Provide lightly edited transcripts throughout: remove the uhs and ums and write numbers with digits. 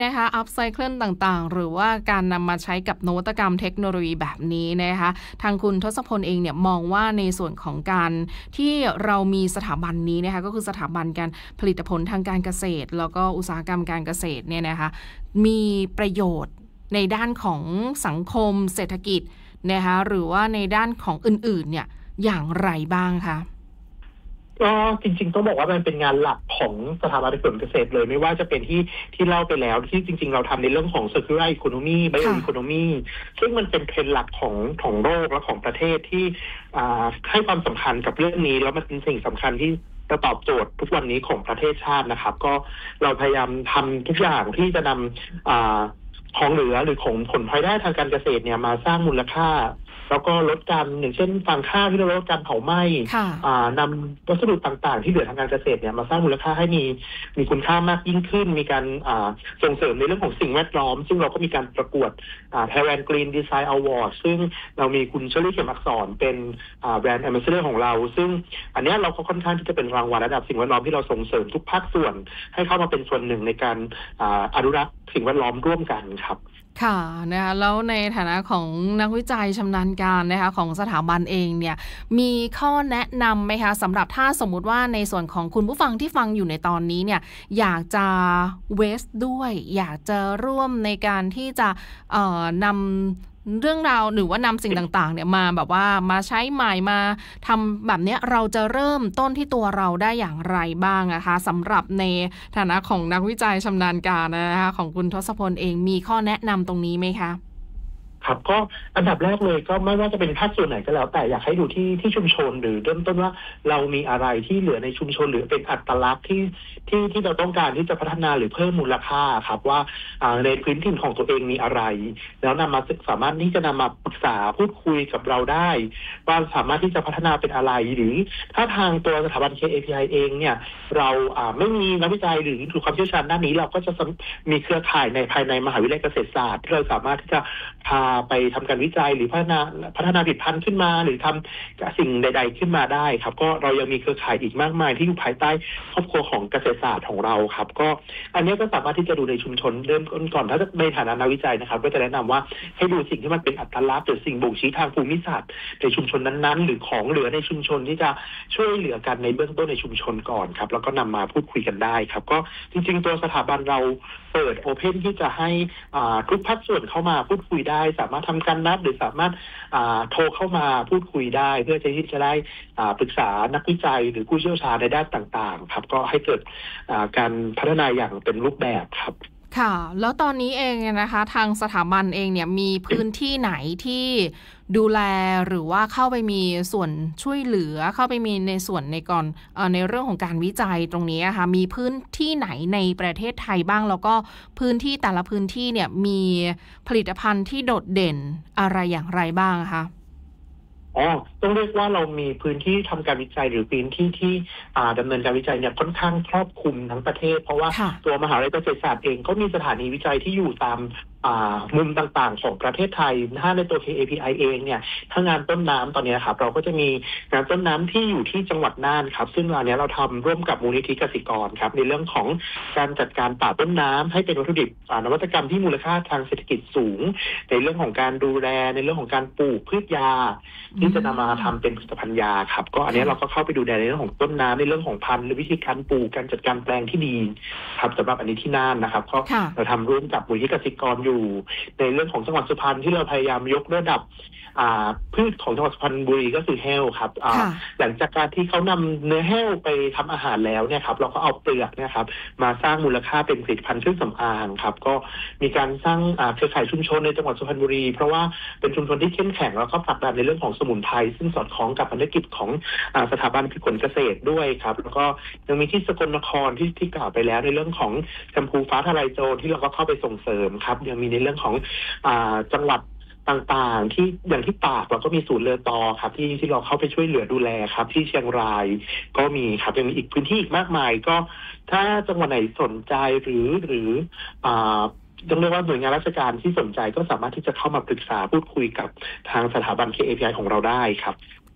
นะคะอัพไซเคิลต่างๆหรือว่าการนำมาใช้กับนวัตกรรมเทคโนโลยีแบบนี้นะคะทางคุณทศพลเองเนี่ยมองว่าในส่วนของการที่เรามีสถาบันนี้นะคะก็คือสถาบันการผลิตผลทางการเกษตรแล้วก็อุตสาหกรรมการเกษตรเนี่ยนะคะมีประโยชน์ในด้านของสังคมเศรษฐกิจนะคะหรือว่าในด้านของอื่นๆเนี่ยอย่างไรบ้างคะก็จริงๆต้องบอกว่ามันเป็นงานหลักของสถาบันผลเกษตรเลยไม่ว่าจะเป็นที่เล่าไปแล้วที่จริงๆเราทำในเรื่องของ circular economy bio economy ซึ่งมันเป็นเทรนด์หลักของโลกและของประเทศที่ให้ความสำคัญกับเรื่องนี้แล้วมันเป็นสิ่งสำคัญที่จะตอบโจทย์ทุกวันนี้ของประเทศชาตินะครับก็เราพยายามทำทุกอย่างที่จะนำของเหลือหรือของผลพลอยได้ทางการเกษตรเนี่ยมาสร้างมูลค่าแล้วก็ลดการอย่างเช่นฟางข้าวที่เราลดการเผาไหม้นำวัสดุต่างๆที่เหลือทางการเกษตรเนี่ยมาสร้างมูลค่าให้มีคุณค่ามากยิ่งขึ้นมีการส่งเสริมในเรื่องของสิ่งแวดล้อมซึ่งเราก็มีการประกวดThailand Green Design Award ซึ่งเรามีคุณเชอรี่เข็มอักษรเป็นแบรนด์แอมบาสเดอร์ของเราซึ่งอันนี้เราก็ค่อนข้างที่จะเป็นรางวัลระดับสิ่งแวดล้อมที่เราส่งเสริมทุกภาคส่วนให้เข้ามาเป็นส่วนหนึ่งในการอนุรักษ์สิ่งแวดล้อมร่วมกันครับค่ะนะคะแล้วในฐานะของนักวิจัยชำนาญการนะคะของสถาบันเองเนี่ยมีข้อแนะนำไหมคะสำหรับถ้าสมมุติว่าในส่วนของคุณผู้ฟังที่ฟังอยู่ในตอนนี้เนี่ยอยากจะเวสด้วยอยากจะร่วมในการที่จะนำเรื่องราวหรือว่านำสิ่งต่างๆเนี่ยมาแบบว่ามาใช้ใหม่มาทำแบบนี้เราจะเริ่มต้นที่ตัวเราได้อย่างไรบ้างนะคะสำหรับในฐานะของนักวิจัยชำนาญการนะคะของคุณทศพลเองมีข้อแนะนำตรงนี้ไหมคะครับก็อันดับแรกเลยก็ไม่ว่าจะเป็นภาคส่วนไหนก็แล้วแต่อยากให้ดูที่ชุมชนหรือเริ่มต้นว่าเรามีอะไรที่เหลือในชุมชนหรือเป็นอัตลักษณ์ที่เราต้องการที่จะพัฒนาหรือเพิ่มมูลค่าครับว่าในพื้นที่ของตัวเองมีอะไรแล้วนำมาสามารถที่จะนำมาปรึกษาพูดคุยกับเราได้ว่าสามารถที่จะพัฒนาเป็นอะไรหรือถ้าทางตัวสถาบัน KAPI เองเนี่ยเราไม่มีนักวิจัยหรือความเชี่ยวชาญด้านนี้เราก็จะมีเครือข่ายในภายในมหาวิทยาลัยเกษตรศาสตร์ที่เราสามารถที่จะพาไปทำการวิจัยหรือพัฒนาผลิตภัณฑ์ขึ้นมาหรือทำสิ่งใดๆขึ้นมาได้ครับก็เรายังมีเครือข่ายอีกมากมายที่อยู่ภายใต้ครอบครัวของเกษตรศาสตร์ของเราครับก็อันนี้ก็สามารถที่จะดูในชุมชนเริ่มต้นก่อนถ้าในฐานะนักวิจัยนะครับก็จะแนะนำว่าให้ดูสิ่งที่มันเป็นอัตลักษณ์หรือสิ่งบ่งชี้ทางภูมิศาสตร์ในชุมชนนั้นๆหรือของเหลือในชุมชนที่จะช่วยเหลือกันในเบื้องต้นในชุมชนก่อนครับแล้วก็นำมาพูดคุยกันได้ครับก็จริงๆตัวสถาบันเราเปิดโอเพนที่จะให้ทุกภาคส่วนเข้ามาพูดคุยได้สามารถทำการนัดหรือสามารถโทรเข้ามาพูดคุยได้เพื่อที่จะได้ปรึกษานักวิจัยหรือผู้เชี่ยวชาญในด้านต่างๆครับก็ให้เกิดการพัฒนาอย่างเป็นรูปแบบครับค่ะแล้วตอนนี้เองนะคะทางสถาบันเองเนี่ยมีพื้นที่ไหนที่ดูแลหรือว่าเข้าไปมีส่วนช่วยเหลือเข้าไปมีในส่วนในก่อนในเรื่องของการวิจัยตรงนี้ค่ะมีพื้นที่ไหนในประเทศไทยบ้างแล้วก็พื้นที่แต่ละพื้นที่เนี่ยมีผลิตภัณฑ์ที่โดดเด่นอะไรอย่างไรบ้างคะต้องเรียกว่าเรามีพื้นที่ทำการวิจัยหรือพื้นที่ที่ดำเนินการวิจัยเนี่ยค่อนข้างครอบคลุมทั้งประเทศเพราะว่าตัวมหาวิทยาลัยเกษตรศาสตร์เองก็มีสถานีวิจัยที่อยู่ตามมุมต่างๆของประเทศไทยถ้าในตัว KAPI เองเนี่ยถ้างานต้นน้ำตอนนี้ครับเราก็จะมีงานต้นน้ำที่อยู่ที่จังหวัดน่านครับซึ่งอันนี้เราทำร่วมกับมูลนิธิกสิกรครับในเรื่องของการจัดการป่าต้นน้ำให้เป็นวัตถุดิบนวัตกรรมที่มูลค่าทางเศรษฐกิจสูงในเรื่องของการดูแลในเรื่องของการปลูกพืชยาที่จะนำมาทำเป็นผลิตภัณฑ์ยาครับก็อันนี้เราก็เข้าไปดูแลในเรื่องของต้นน้ำในเรื่องของพันธุ์วิธีการปลูกการจัดการแปลงที่ดีครับสำหรับอันนี้ที่น่านนะครับก็เราทำร่วมกับมูลนิธิกสิกรอยู่ในเรื่องของจังหวัดสุพรรณที่เราพยายามยกระดับพืชของจังหวัดสุพรรณบุรีก็คือแห้วครับหลังจากการที่เขานำเนื้อแห้วไปทำอาหารแล้วเนี่ยครับเราก็เอาเปลือกนะครับมาสร้างมูลค่าเป็นผลิตภัณฑ์เครื่องสำอางครับก็มีการสร้างเครือข่ายชุมชนในจังหวัดสุพรรณบุรีเพราะว่าเป็นชุมชนที่เข้มแข็งแล้วก็ผลักดันในเรื่องของสมุนไพรซึ่งสอดคล้องกับภารกิจของสถาบันผลเกษตรด้วยครับแล้วก็ยังมีที่สกลนครที่กล่าวไปแล้วในเรื่องของแชมพูฟ้าทะลายโจรที่เราก็เข้าไปส่งเสริมครับยังมีในเรื่องของจังหวัดต่างๆที่อย่างที่ตากเราก็มีศูนย์เรือตอครับที่เราเข้าไปช่วยเหลือดูแลครับที่เชียงรายก็มีครับยังมีอีกพื้นที่อีกมากมายก็ถ้าจังหวัดไหนสนใจหรือต้องเรียกว่าหน่วยงานราชการที่สนใจก็สามารถที่จะเข้ามาปรึกษาพูดคุยกับทางสถาบัน KAPI ของเราได้ครับ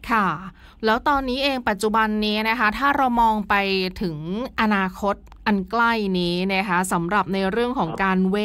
ค่ะแล้วตอนนี้เองปัจจุบันนี้นะคะถ้าเรามองไปถึงอนาคตอันใกล้นี้นะคะสำหรับในเรื่องของการเว้